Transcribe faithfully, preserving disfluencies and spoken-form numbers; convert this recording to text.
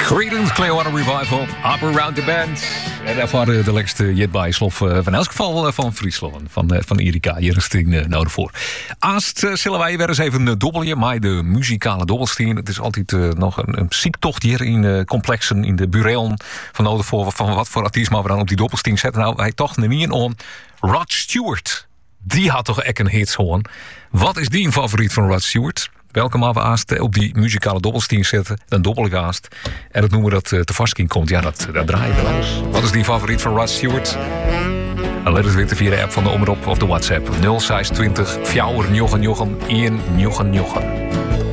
Creedence Clearwater Revival, Up Around the Band. En daarvoor de, de lekkerste Jetby slof van elk geval van Friesland. Van, van Erika, hier is het uh, nodig voor. Aast uh, zullen wij weer eens even uh, dobbelen. Maar de muzikale dobbelsteen. Het is altijd uh, nog een, een ziektocht hier in de uh, complexen, in de burelen. Van nodig voor van wat voor artiest maar we dan op die dobbelsteen zetten. Nou, hij toch niet om Rod Stewart. Die had toch echt een hit gewoon. Wat is die een favoriet van Rod Stewart? Welke maar we aast op die muzikale dobbelsteen zetten, dan dobbel ik aast. En dat noemen we dat uh, te vast komt. Ja, dat, dat draai je wel eens. Wat is die favoriet van Rod Stewart? Dan let het weten via de app van de Omroep of de WhatsApp. nul zes twintig, vier negen negen, één negen negen.